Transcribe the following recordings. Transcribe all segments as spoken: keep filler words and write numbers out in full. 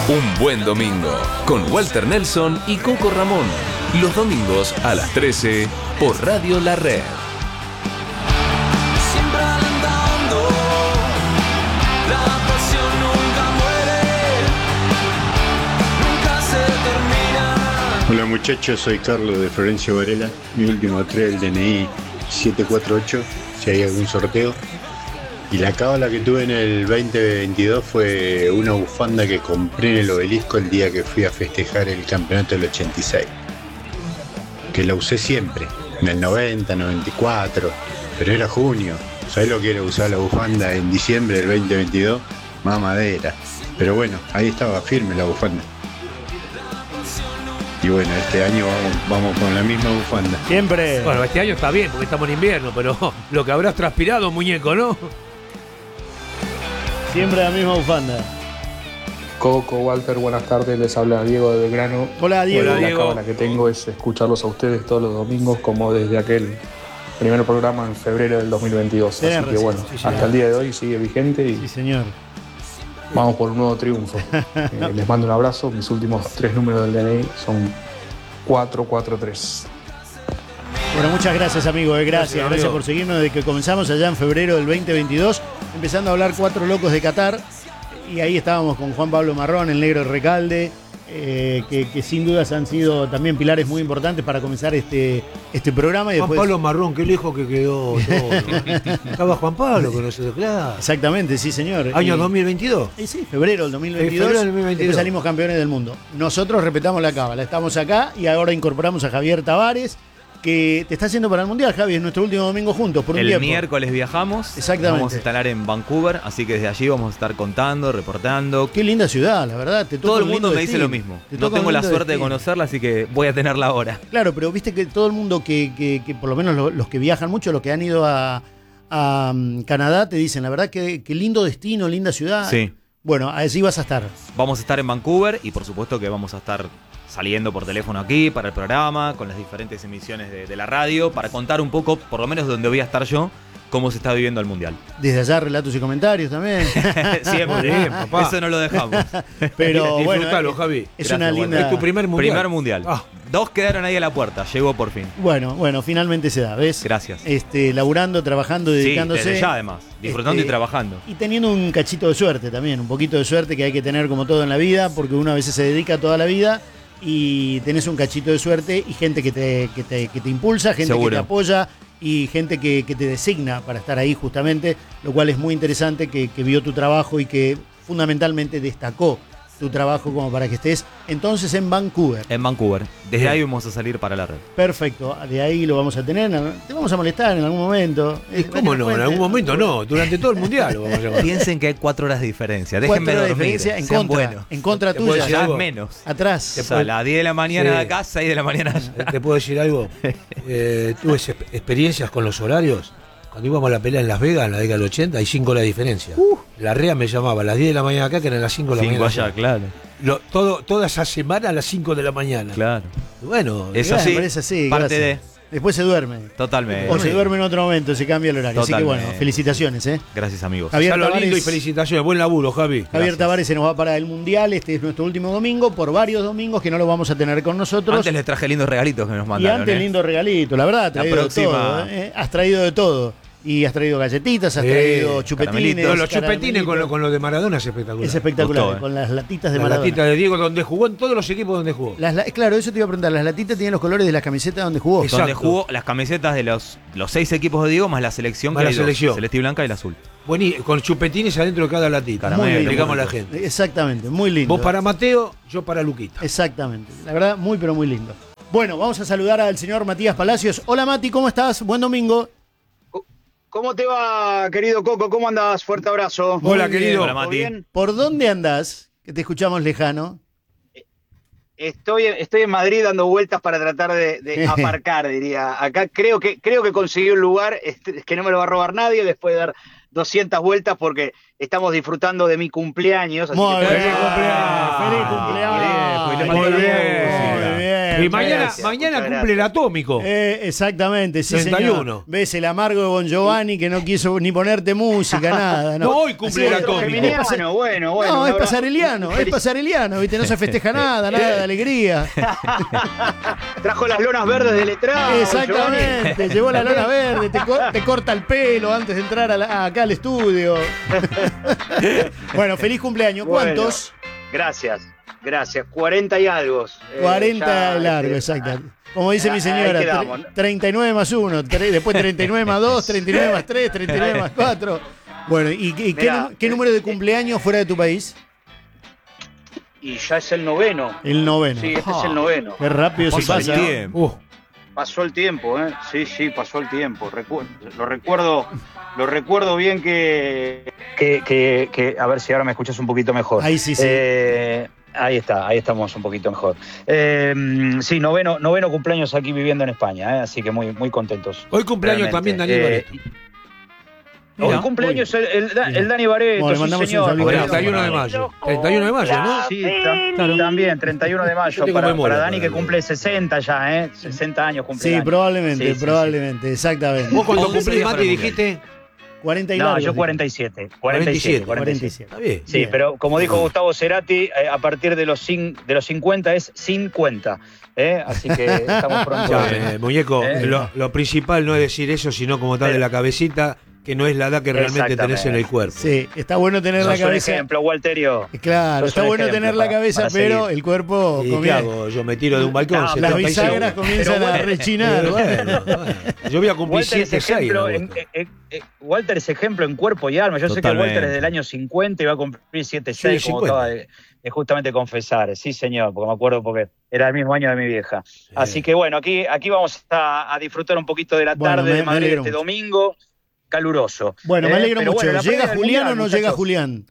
Un buen domingo con Walter Nelson y Coco Ramón. Los domingos a las trece por Radio La Red. Siempre alentando, la pasión nunca muere, nunca se termina. Hola muchachos, soy Carlos de Florencio Varela. Mi último tres, el D N I siete cuatro ocho, si hay algún sorteo. Y la cábala que tuve en el veinte veintidós fue una bufanda que compré en el Obelisco el día que fui a festejar el campeonato del ochenta y seis. Que la usé siempre, en el noventa, noventa y cuatro, pero era junio. ¿Sabés lo que era usar la bufanda en diciembre del veinte veintidós? Más madera. Pero bueno, ahí estaba firme la bufanda. Y bueno, este año vamos, vamos con la misma bufanda. Siempre. Bueno, este año está bien porque estamos en invierno, pero lo que habrás transpirado, muñeco, ¿no? Siempre la misma bufanda. Coco, Walter, buenas tardes, les habla Diego de Belgrano. Hola, Diego. Hola, La Diego. cábala que tengo es escucharlos a ustedes todos los domingos, como desde aquel primer programa en febrero del dos mil veintidós. Tenés Así que razón, bueno, sí, señor. hasta el día de hoy sigue vigente y Sí, señor. vamos por un nuevo triunfo. Eh, les mando un abrazo, mis últimos tres números del D N I son cuatro cuatro tres. Bueno, muchas gracias, amigo. eh, Gracias, Gracias, gracias amigo. por seguirnos desde que comenzamos allá en febrero del veinte veintidós, empezando a hablar Cuatro Locos de Qatar. Y ahí estábamos con Juan Pablo Marrón, el Negro Recalde, eh, que, que sin dudas han sido también pilares muy importantes para comenzar este, este programa. Y Juan después... Pablo Marrón, qué lejos que quedó todo. Estaba Juan Pablo con nosotros, claro. Exactamente, sí, señor. Año Y- dos mil veintidós. Y sí, febrero del dos mil veintidós, febrero del dos mil veintidós. después salimos campeones del mundo. Nosotros respetamos la cábala, estamos acá y ahora incorporamos a Javier Tavares, que te está haciendo para el Mundial, Javi, es nuestro último domingo juntos, por un El tiempo. miércoles viajamos. Exactamente. Vamos a instalar en Vancouver, así que desde allí vamos a estar contando, reportando. Qué linda ciudad, la verdad. Te toca Todo el un mundo lindo me dice destino. lo mismo. Te No toca un tengo la lindo suerte de destino. conocerla, así que voy a tenerla ahora. Claro, pero viste que todo el mundo que, que, que por lo menos lo- los que viajan mucho, los que han ido a, a, um, Canadá, te dicen, la verdad que, que lindo destino, linda ciudad. Sí. Bueno, así vas a estar. Vamos a estar en Vancouver y por supuesto que vamos a estar saliendo por teléfono aquí para el programa, con las diferentes emisiones de, de la radio, para contar un poco, por lo menos de donde voy a estar yo, cómo se está viviendo el Mundial. Desde allá relatos y comentarios también. Siempre, Bien, papá. eso no lo dejamos. Pero bueno, Disfrutalo, eh, Javi. es Gracias, una Walter. linda... Es tu primer mundial. Primer Mundial. Ah. Dos quedaron ahí a la puerta, llegó por fin. Bueno, bueno, finalmente se da, ¿ves? Gracias. Este, laburando, trabajando, Sí, dedicándose. desde ya además, disfrutando Este, y trabajando. Y teniendo un cachito de suerte también, un poquito de suerte que hay que tener como todo en la vida, porque uno a veces se dedica toda la vida y tenés un cachito de suerte y gente que te, que te, que te impulsa, gente Seguro. que te apoya y gente que, que te designa para estar ahí justamente, lo cual es muy interesante que, que vio tu trabajo y que fundamentalmente destacó tu trabajo como para que estés entonces en Vancouver. En Vancouver. Desde Bien. ahí vamos a salir para la red. Perfecto, de ahí lo vamos a tener, te vamos a molestar en algún momento. ¿Y ¿Cómo no? En algún momento no. Durante todo el mundial lo vamos a llamar. Piensen que hay cuatro horas de diferencia. Cuatro Déjenme horas de dormir. diferencia en Sean contra, buenos. en contra Te puedo tuya. decir Ya algo. menos. Atrás. O sea, a las diez de la mañana Sí. de acá, seis de la mañana allá. ¿Te puedo decir algo? Eh, tuve ese- experiencias con los horarios. Cuando íbamos a la pelea en Las Vegas en la década del ochenta, hay cinco horas de diferencia. La R E A me llamaba a las diez de la mañana acá, que eran las cinco de la Cinco mañana. allá, claro. Lo- todo, toda esa semana a las cinco de la mañana. Claro. Y bueno, Eso Bueno, sí, pero es así, parte gracias. Después se duerme. de. Totalmente. O se duerme en otro momento, se cambia el horario. Así que bueno, Totalmente. felicitaciones, ¿eh? Gracias, amigos. Javier ya lo lindo y Tavares- felicitaciones. Buen laburo, Javi. Javier Gracias. Tavares se nos va para el Mundial. Este es nuestro último domingo, por varios domingos que no lo vamos a tener con nosotros. Antes les traje lindos regalitos que nos y mandaron. antes ¿eh? lindo regalito, la verdad, has La traído de próxima- todo. ¿eh? Has traído de todo. Y has traído galletitas, has Sí, traído chupetines. caramelitos. No, los chupetines caramelitos. con lo, con lo de Maradona es espectacular. Es espectacular, Gustó, ¿eh? con las latitas de La Maradona. latita de Diego, donde jugó en todos los equipos donde jugó. Las la- claro, eso te iba a preguntar. Las latitas tienen los colores de las camisetas donde jugó. Exacto. Donde jugó las camisetas de los, los seis equipos de Diego más la selección Más que la hay dos, selección. celeste y blanca y el azul. Bueno, y con chupetines adentro de cada latita. Caramelo, Muy lindo. Explicamos a la gente. Exactamente, muy lindo. Vos para Mateo, yo para Luquita. Exactamente, la verdad, muy pero muy lindo. Bueno, vamos a saludar al señor Matías Palacios. Hola Mati, ¿cómo estás? Buen domingo. ¿Cómo te va, querido Coco? ¿Cómo andás? Fuerte abrazo. Hola, bien. querido. Hola, ¿Todo Mati. bien? ¿Por dónde andás? Que te escuchamos lejano. Estoy, estoy en Madrid dando vueltas para tratar de, de aparcar, diría. Acá creo que creo que conseguí un lugar este, que no me lo va a robar nadie después de dar doscientas vueltas porque estamos disfrutando de mi cumpleaños. Así Muy que bien, feliz cumpleaños, feliz Ah, cumpleaños. viejo, y le Muy falta la bien, música. muy bien. Bien, Y mañana, gracias, mañana muchas cumple el gracias. atómico. Eh, exactamente, sí, treinta y uno. señor. Ves el amargo de Bon Giovanni que no quiso ni ponerte música, nada. No, No, hoy cumple Así el es, atómico. es pasa- Geminiano, bueno, bueno. no, un es abrazo. pasareliano, es Feliz- pasareliano, ¿viste? No se festeja nada, nada de alegría. Trajo las lonas verdes de letrado. Exactamente, llevó la lona verde, te, co- te corta el pelo antes de entrar a la- acá al estudio. Bueno, feliz cumpleaños. Bueno. ¿Cuántos? Gracias, gracias. cuarenta y algo. Eh, cuarenta ya, largo, este, exacto. Como dice ah, mi ahí señora, quedamos, tre- ¿no? treinta y nueve más uno, después treinta y nueve más dos, treinta y nueve más tres, treinta y nueve más cuatro. Bueno, ¿y, y qué, Mirá, nu- qué número de cumpleaños fuera de tu país? Y ya es el noveno. El noveno. Sí, este es el noveno. Qué rápido se Pasa el pasa. tiempo. Uh, Pasó el tiempo, ¿eh? Sí, sí, pasó el tiempo. Recu- lo recuerdo, lo recuerdo bien que, que, que, que- a ver si ahora me escuchas un poquito mejor. Ahí sí, sí. Eh, ahí está, ahí estamos un poquito mejor. Eh, sí, noveno, noveno cumpleaños aquí viviendo en España, ¿eh? Así que muy, muy contentos. hoy cumpleaños Realmente. también Daniel Eh, Barreto. Hoy Mira, cumpleaños el, el, el Dani Bareto, Bueno, le sí, mandamos un señor. saludo. treinta y uno de mayo. treinta y uno de mayo, ¿no? Sí, ta- también, treinta y uno de mayo. Yo tengo Para, memoria para Dani para que el- cumple sesenta ya, ¿eh? sesenta años cumple. Sí, Dani. probablemente, Sí, sí, probablemente, exactamente. Vos cuando once cumplís, días para Mati, el Mundial. dijiste cuarenta y No, largos, yo dije. cuarenta y siete. cuarenta y siete. cuarenta y siete. Está bien. Sí, Bien. pero como dijo Gustavo Cerati, eh, a partir de los, cin- de los cincuenta es cincuenta. ¿eh? Así que estamos pronto. Ya, de- eh, muñeco, Eh. lo, lo principal no es decir eso, sino como tal de la cabecita, que no es la edad que realmente tenés en el cuerpo. Sí, está bueno tener la Sos un cabeza. ejemplo, Walterio. Claro, Sos está un bueno ejemplo tener la para- cabeza, para pero seguir. el cuerpo ¿Y qué comienza. hago? Yo me tiro de un balcón. No, Las setenta y seis. bisagras comienzan Pero a bueno, rechinar. Pero bueno, bueno. Yo voy a cumplir Walter es siete seis. ejemplo, en, eh, eh, eh, Walter es ejemplo en cuerpo y alma. Yo sé que Totalmente. Walter es del año cincuenta y va a cumplir siete seis, Sí, como cincuenta. acaba de, de justamente confesar. Sí, señor, porque me acuerdo porque era el mismo año de mi vieja. Así que bueno, aquí, aquí vamos a, a disfrutar un poquito de la Bueno, tarde me- de me Madrid alegro este mucho. domingo, caluroso. Bueno, me Eh, alegro pero mucho. bueno, la ¿Llega previa del Julián Mundial, o no llega muchachos. Julián?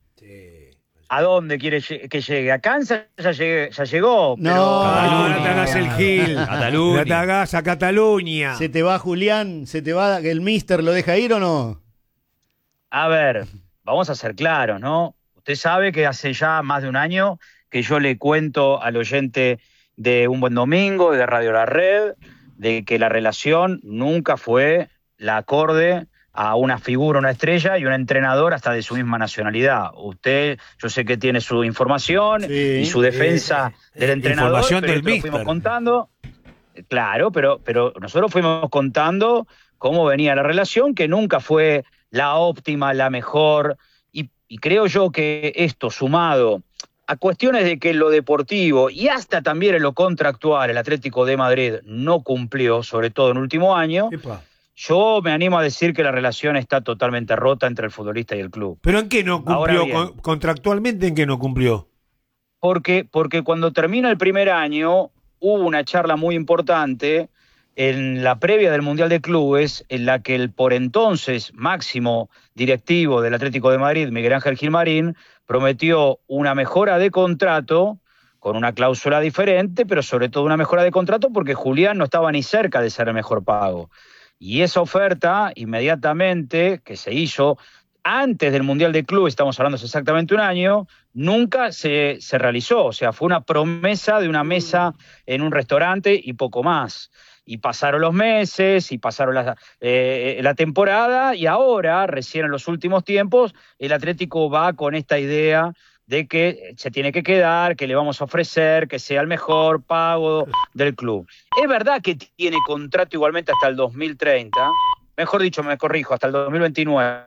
¿A dónde quiere lle- que llegue? ¿A Kansas? Ya, llegué- ya llegó. No, pero- no, no te hagas el Gil. Cataluña. No te hagas a Cataluña. ¿Se te va Julián? ¿Se te va el mister? ¿Lo deja ir o no? A ver, vamos a ser claros, ¿no? Usted sabe que hace ya más de un año que yo le cuento al oyente de Un Buen Domingo, de Radio La Red, de que la relación nunca fue la acorde a una figura, una estrella y un entrenador hasta de su misma nacionalidad. Usted, yo sé que tiene su información Sí. y su defensa Eh, del eh, entrenador, información pero del esto lo fuimos míster. contando. Claro, pero, pero nosotros fuimos contando cómo venía la relación, que nunca fue la óptima, la mejor, y, y creo yo que esto sumado a cuestiones de que en lo deportivo y hasta también en lo contractual el Atlético de Madrid no cumplió, sobre todo en el último año, Epa. yo me animo a decir que la relación está totalmente rota entre el futbolista y el club. ¿Pero en qué no Ahora cumplió? bien. Con- contractualmente, ¿en qué no cumplió? Porque, porque cuando termina el primer año hubo una charla muy importante en la previa del Mundial de Clubes en la que el por entonces máximo directivo del Atlético de Madrid, Miguel Ángel Gilmarín, prometió una mejora de contrato con una cláusula diferente, pero sobre todo una mejora de contrato porque Julián no estaba ni cerca de ser el mejor pago. Y esa oferta, inmediatamente, que se hizo antes del Mundial de Clubes, estamos hablando hace exactamente un año, nunca se, se realizó. O sea, fue una promesa de una mesa en un restaurante y poco más. Y pasaron los meses, y pasaron la, eh, la temporada, y ahora, recién en los últimos tiempos, el Atlético va con esta idea de que se tiene que quedar, que le vamos a ofrecer, que sea el mejor pago del club. Es verdad que tiene contrato igualmente hasta el dos mil treinta, mejor dicho, me corrijo, hasta el dos mil veintinueve,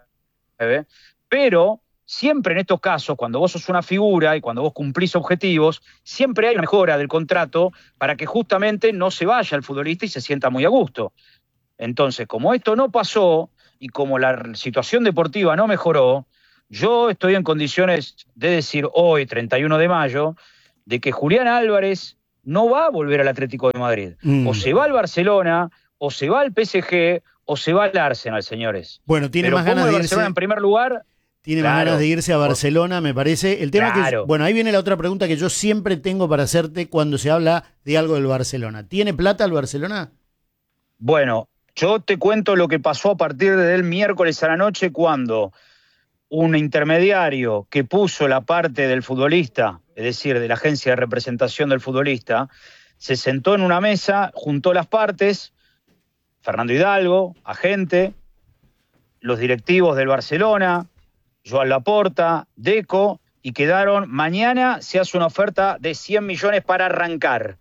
pero siempre en estos casos, cuando vos sos una figura y cuando vos cumplís objetivos, siempre hay una mejora del contrato para que justamente no se vaya el futbolista y se sienta muy a gusto. Entonces, como esto no pasó y como la situación deportiva no mejoró, yo estoy en condiciones de decir hoy, treinta y uno de mayo, de que Julián Álvarez no va a volver al Atlético de Madrid. Mm. O se va al Barcelona, o se va al P S G, o se va al Arsenal, señores. Bueno, tiene Pero más pongo ganas el de Barcelona irse. en primer lugar. Tiene más Claro. ganas de irse a Barcelona, me parece. El tema Claro. que, bueno, ahí viene la otra pregunta que yo siempre tengo para hacerte cuando se habla de algo del Barcelona. ¿Tiene plata el Barcelona? Bueno, yo te cuento lo que pasó a partir del miércoles a la noche cuando un intermediario que puso la parte del futbolista, es decir, de la agencia de representación del futbolista, se sentó en una mesa, juntó las partes, Fernando Hidalgo, agente, los directivos del Barcelona, Joan Laporta, Deco, y quedaron, mañana se hace una oferta de cien millones para arrancar.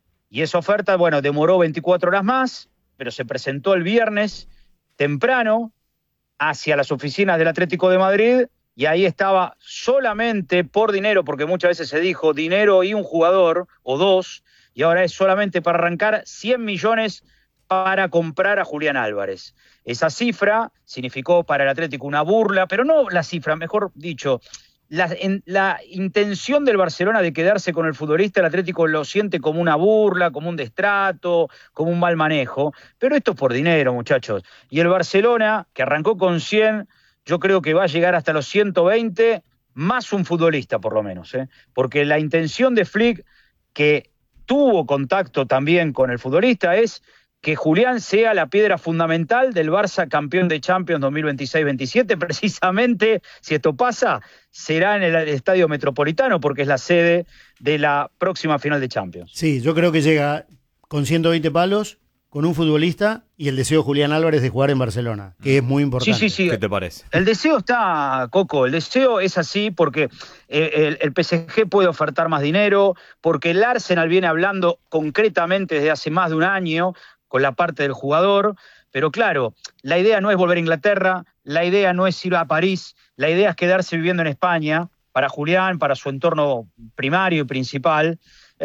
Y esa oferta, bueno, demoró veinticuatro horas más, pero se presentó el viernes temprano hacia las oficinas del Atlético de Madrid, y ahí estaba solamente por dinero, porque muchas veces se dijo dinero y un jugador, o dos, y ahora es solamente para arrancar cien millones para comprar a Julián Álvarez. Esa cifra significó para el Atlético una burla, pero no la cifra, mejor dicho, la, en, la intención del Barcelona de quedarse con el futbolista, el Atlético lo siente como una burla, como un destrato, como un mal manejo, pero esto es por dinero, muchachos. Y el Barcelona, que arrancó con cien, yo creo que va a llegar hasta los ciento veinte, más un futbolista por lo menos, ¿eh? Porque la intención de Flick, que tuvo contacto también con el futbolista, es que Julián sea la piedra fundamental del Barça campeón de Champions dos mil veintiséis veintisiete. Precisamente, si esto pasa, será en el Estadio Metropolitano, porque es la sede de la próxima final de Champions. Sí, yo creo que llega con ciento veinte palos, con un futbolista y el deseo de Julián Álvarez de jugar en Barcelona, que es muy importante. Sí, sí, sí. ¿Qué te parece? El deseo está, Coco, el deseo es así porque eh, el, el P S G puede ofertar más dinero, porque el Arsenal viene hablando concretamente desde hace más de un año con la parte del jugador, pero claro, la idea no es volver a Inglaterra, la idea no es ir a París, la idea es quedarse viviendo en España, para Julián, para su entorno primario y principal,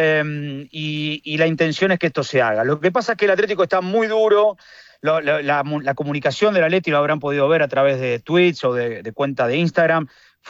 eh, y, y la intención es que esto se haga. Lo que pasa es que el Atlético está muy duro, lo, la, la, la comunicación del Atlético, lo habrán podido ver a través de tweets o de, de cuenta de Instagram,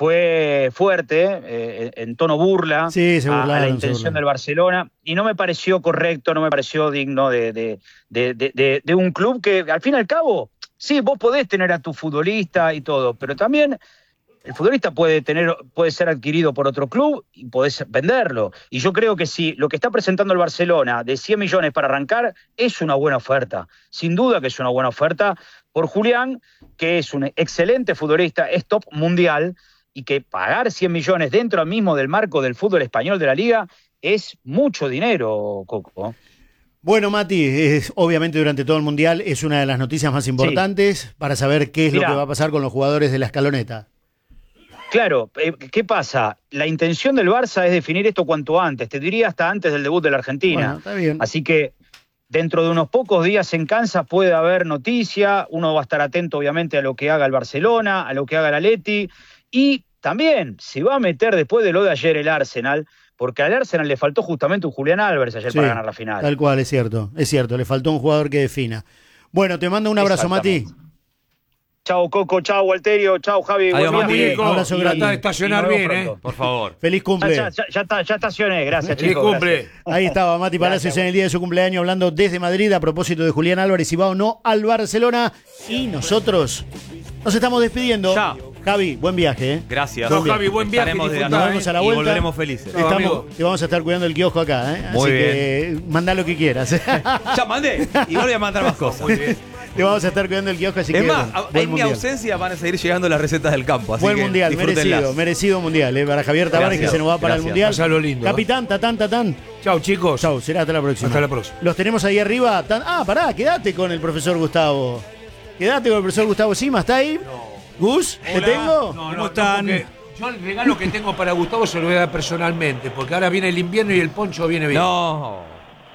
fue fuerte, eh, en tono burla, sí, se burlaron, a, a la intención del Barcelona, y no me pareció correcto, no me pareció digno de, de, de, de, de, de un club que, al fin y al cabo, sí, vos podés tener a tu futbolista y todo, pero también el futbolista puede tener, puede ser adquirido por otro club y podés venderlo. Y yo creo que sí, lo que está presentando el Barcelona de cien millones para arrancar es una buena oferta. Sin duda que es una buena oferta por Julián, que es un excelente futbolista, es top mundial, y que pagar cien millones dentro mismo del marco del fútbol español de la Liga es mucho dinero, Coco. Bueno, Mati, es, obviamente durante todo el Mundial es una de las noticias más importantes sí. para saber qué es Mirá, lo que va a pasar con los jugadores de la escaloneta. Claro, eh, ¿qué pasa? La intención del Barça es definir esto cuanto antes, te diría hasta antes del debut de la Argentina. Bueno, está bien. Así que dentro de unos pocos días en Kansas puede haber noticia, uno va a estar atento obviamente a lo que haga el Barcelona, a lo que haga el Atleti, y también se va a meter después de lo de ayer el Arsenal, porque al Arsenal le faltó justamente un Julián Álvarez ayer sí, para ganar la final. Tal cual, es cierto, es cierto, le faltó un jugador que defina. Bueno, te mando un abrazo, Mati. Chao, Coco, chao, Walterio, chao, Javi. Adiós, buen Mati. Un abrazo grande. Trata de estacionar bien, ¿eh? Por favor. Feliz cumple. Ya, ya, ya, está, ya estacioné, gracias, Feliz chicos. cumple. Gracias. Ahí estaba Mati Palacios gracias, en el día de su cumpleaños hablando desde Madrid a propósito de Julián Álvarez y va o no al Barcelona. Y nosotros nos estamos despidiendo. Ya. Javi, buen viaje, ¿eh? Gracias. Buen Javi, buen viaje. Estaremos de Nos vemos a la y vuelta. volveremos felices. No, Estamos, amigo. te vamos a estar cuidando el kiosco acá, ¿eh? Muy Así bien. que mandá lo que quieras. Ya mandé. Y voy a mandar más cosas. Muy bien. Te vamos a estar cuidando el kiosco, así Es que más, bueno, en buen mi mundial. ausencia van a seguir llegando las recetas del campo. Así Buen que mundial, disfrútenlas. merecido, merecido mundial, ¿eh? Para Javier Tavares, Gracias, que se nos va para gracias. el mundial. Pasalo lindo, Capitán, tatán, tatán. Chau, chicos. Chau, será hasta la próxima. Hasta la próxima. Los tenemos ahí arriba. Tan... Ah, pará, quédate con el profesor Gustavo. Quédate con el profesor Gustavo Sima, ¿está ahí? Gus, ¿te Hola. tengo? No, ¿Cómo no, están? no, porque yo el regalo que tengo para Gustavo se lo voy a dar personalmente, porque ahora viene el invierno y el poncho viene bien. No.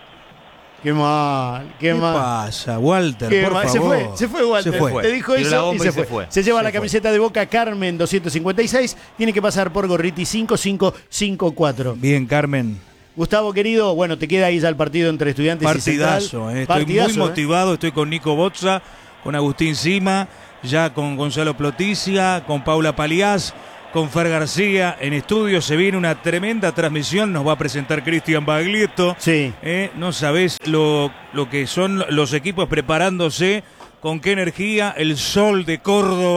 Qué mal, qué, ¿Qué mal. pasa, Walter? Qué por mal. favor. Se fue, se fue Walter. Se fue. Te dijo Tiró la eso y bomba se, y se fue. fue. Se lleva Se la fue. camiseta de Boca Carmen doscientos cincuenta y seis. Tiene que pasar por Gorriti cinco cinco cinco cuatro. Bien, Carmen. Gustavo, querido, bueno, te queda ahí ya el partido entre Estudiantes y Central. Partidazo. eh. Estoy Partidazo, muy ¿eh? motivado. Estoy con Nico Bozza, con Agustín Sima, ya con Gonzalo Ploticia, con Paula Paliás, con Fer García. En estudio se viene una tremenda transmisión. Nos va a presentar Cristian Baglietto. Sí. Eh, no sabés lo, lo que son los equipos preparándose, con qué energía, el sol de Córdoba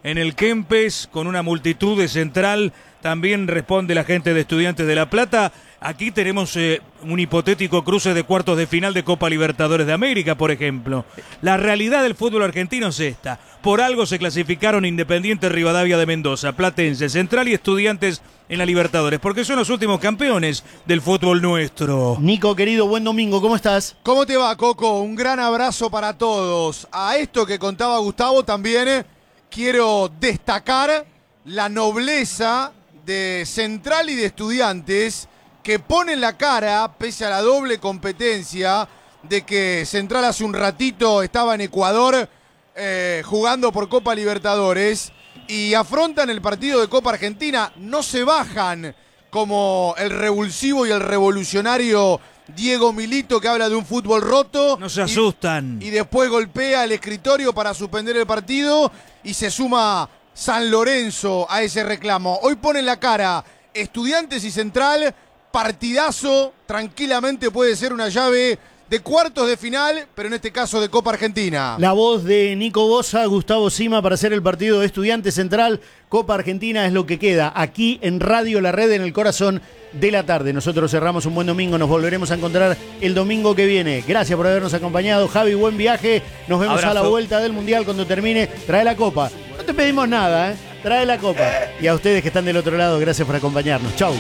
en el Kempes con una multitud de Central. También responde la gente de Estudiantes de La Plata. Aquí tenemos eh, un hipotético cruce de cuartos de final de Copa Libertadores de América, por ejemplo. La realidad del fútbol argentino es esta. Por algo se clasificaron Independiente Rivadavia de Mendoza, Platense, Central y Estudiantes en la Libertadores, porque son los últimos campeones del fútbol nuestro. Nico, querido, buen domingo, ¿cómo estás? ¿Cómo te va, Coco? Un gran abrazo para todos. A esto que contaba Gustavo también eh, quiero destacar la nobleza de Central y de Estudiantes, que ponen la cara, pese a la doble competencia, de que Central hace un ratito estaba en Ecuador eh, jugando por Copa Libertadores y afrontan el partido de Copa Argentina. No se bajan como el revulsivo y el revolucionario Diego Milito, que habla de un fútbol roto. No se asustan. Y, y después golpea el escritorio para suspender el partido y se suma San Lorenzo a ese reclamo. Hoy ponen la cara Estudiantes y Central. Partidazo, tranquilamente puede ser una llave de cuartos de final, pero en este caso de Copa Argentina. La voz de Nico Bosa, Gustavo Sima para hacer el partido de Estudiantes Central. Copa Argentina es lo que queda aquí en Radio La Red, en el corazón de la tarde. Nosotros cerramos un buen domingo, nos volveremos a encontrar el domingo que viene. Gracias por habernos acompañado, Javi, buen viaje. Nos vemos Abrazo. A la vuelta del Mundial cuando termine. Trae la copa. No te pedimos nada, ¿eh? Trae la copa. Y a ustedes que están del otro lado, gracias por acompañarnos. Chau.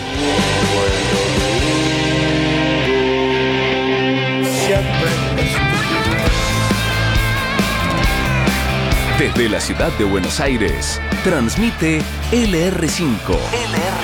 Desde la ciudad de Buenos Aires, transmite L R cinco. L R